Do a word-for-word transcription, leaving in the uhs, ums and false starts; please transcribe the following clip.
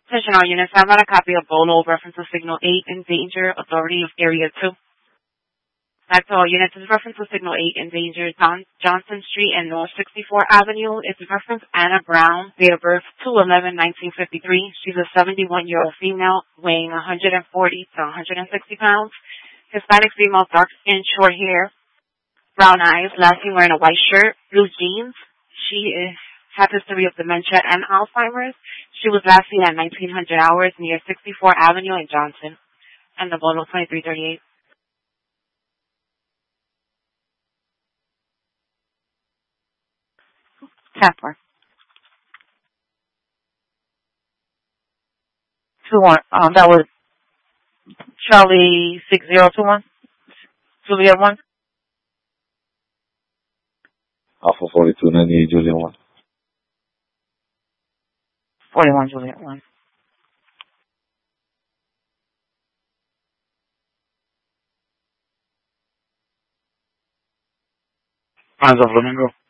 Attention all units, I got a copy of Bolo, reference to Signal eight in danger, authority of Area two. Back to all units, this reference to Signal eight in danger, John, Johnson Street and North sixty-fourth Avenue. It's reference Anna Brown, date of birth two eleven nineteen fifty-three. She's a seventy-one-year-old female, weighing one hundred forty to one hundred sixty pounds. Hispanic female, dark skin, short hair, brown eyes, last seen wearing a white shirt, blue jeans. She is, has history of dementia and Alzheimer's. She was last seen at nineteen hundred hours near sixty-fourth Avenue in Johnson. And the Bolo twenty-three thirty-eight. Tapper. Two one. Um, that was Charlie six zero two one. Juliet one. Alpha forty two ninety eight Juliet one. Forty one Juliet one. Hands of Flamingo.